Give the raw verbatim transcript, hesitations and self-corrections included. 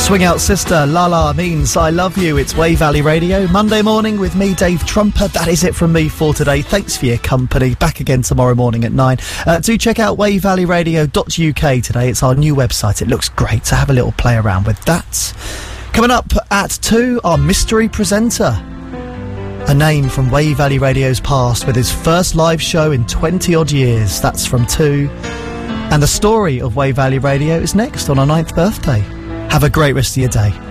Swing Out Sister, La La means I love you. It's Wave Valley Radio, Monday morning with me, Dave Trumper. That is it from me for today. Thanks for your company. Back again tomorrow morning at nine. Uh, do check out wave valley radio dot U K today. It's our new website. It looks great, so have a little play around with that. Coming up at two, our mystery presenter. A name from Wave Valley Radio's past with his first live show in twenty odd years. That's from two. And the story of Wave Valley Radio is next on our ninth birthday. Have a great rest of your day.